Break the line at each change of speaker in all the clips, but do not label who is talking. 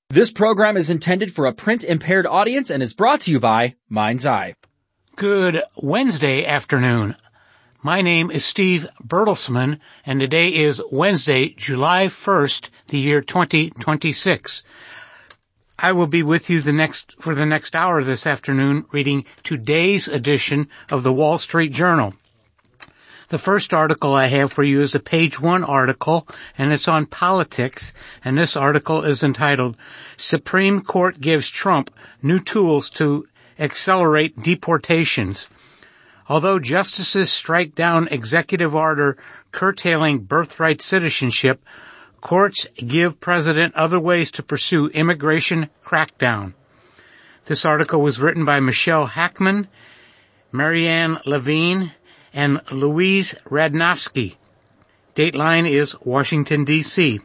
This program is intended for a print-impaired audience and is brought to you by Mind's Eye.
Good Wednesday afternoon. My name is Steve Bertelsman, and today is Wednesday, July 1st, the year 2026. I will be with you for the next hour this afternoon reading today's edition of the Wall Street Journal. The first article I have for you is a page one article, and it's on politics, and this article is entitled, Supreme Court Gives Trump New Tools to Accelerate Deportations. Although justices strike down executive order curtailing birthright citizenship, courts give president other ways to pursue immigration crackdown. This article was written by Michelle Hackman, Marianne Levine, and Louise Radnofsky. Dateline is Washington, D.C.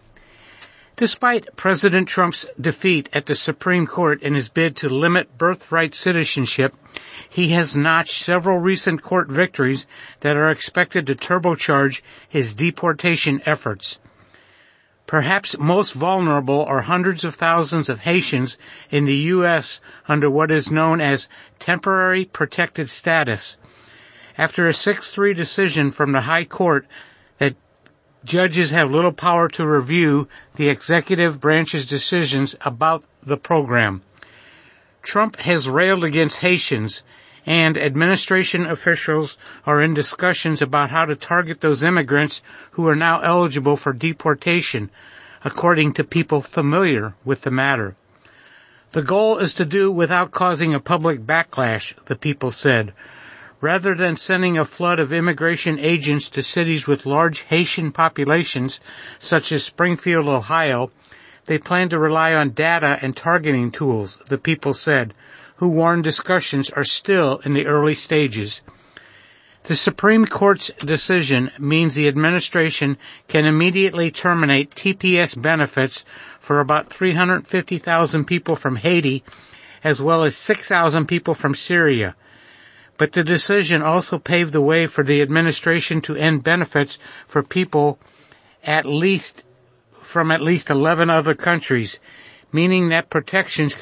Despite President Trump's defeat at the Supreme Court in his bid to limit birthright citizenship, he has notched several recent court victories that are expected to turbocharge his deportation efforts. Perhaps most vulnerable are hundreds of thousands of Haitians in the U.S. under what is known as temporary protected status. After a 6-3 decision from the High Court that judges have little power to review the executive branch's decisions about the program. Trump has railed against Haitians, and administration officials are in discussions about how to target those immigrants who are now eligible for deportation, according to people familiar with the matter. The goal is to do without causing a public backlash, the people said. Rather than sending a flood of immigration agents to cities with large Haitian populations, such as Springfield, Ohio, they plan to rely on data and targeting tools, the people said, who warned discussions are still in the early stages. The Supreme Court's decision means the administration can immediately terminate TPS benefits for about 350,000 people from Haiti, as well as 6,000 people from Syria. But the decision also paved the way for the administration to end benefits for people from at least 11 other countries, meaning that protections